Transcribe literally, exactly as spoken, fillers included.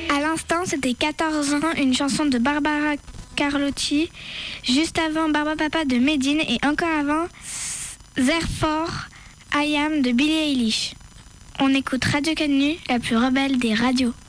À l'instant, c'était quatorze ans, une chanson de Barbara Carlotti. Juste avant, Barba Papa de Medine. Et encore avant, Therefore, I Am de Billie Eilish. On écoute Radio Canu, la plus rebelle des radios.